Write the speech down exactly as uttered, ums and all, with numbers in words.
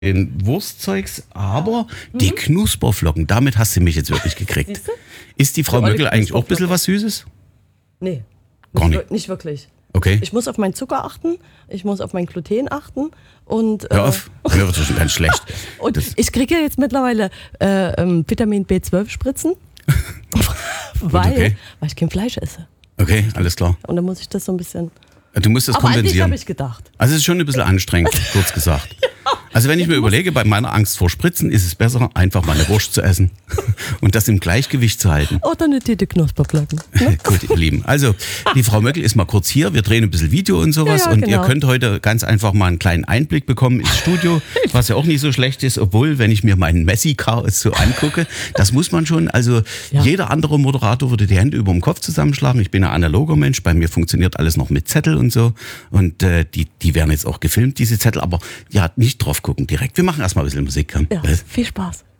den Wurstzeugs, aber mhm. die Knusperflocken, damit hast du mich jetzt wirklich gekriegt. Siehste? Ist die Frau So, Möckel eigentlich auch ein bisschen was Süßes? Nee, Gar nicht, nicht. wir- nicht wirklich. Okay. Ich muss auf meinen Zucker achten, ich muss auf mein Gluten achten und, Hör äh, auf, mir wird schon ganz schlecht. und Das- ich kriege jetzt mittlerweile äh, ähm, Vitamin B zwölf Spritzen, weil, okay. weil ich kein Fleisch esse. Okay, alles klar. Und dann muss ich das so ein bisschen... Du musst das Aber an dich kompensieren. habe ich gedacht. Also es ist schon ein bisschen anstrengend, kurz gesagt. Also wenn ich mir überlege, bei meiner Angst vor Spritzen ist es besser, einfach mal eine Wurst zu essen und das im Gleichgewicht zu halten. Oder eine Tüte Knusperflocken. Ne? Gut, ihr Lieben. Also, die Frau Möckel ist mal kurz hier. Wir drehen ein bisschen Video und sowas. Ja, ja, und genau. ihr könnt heute ganz einfach mal einen kleinen Einblick bekommen ins Studio, was ja auch nicht so schlecht ist. Obwohl, wenn ich mir meinen Messi-Car so angucke, das muss man schon. Also, Ja. jeder andere Moderator würde die Hände über dem Kopf zusammenschlagen. Ich bin ein analoger Mensch. Bei mir funktioniert alles noch mit Zettel und so. Und äh, die, die werden jetzt auch gefilmt, diese Zettel. Aber ja, nicht drauf gucken direkt. Wir machen erstmal ein bisschen Musik. Komm. Ja, viel Spaß.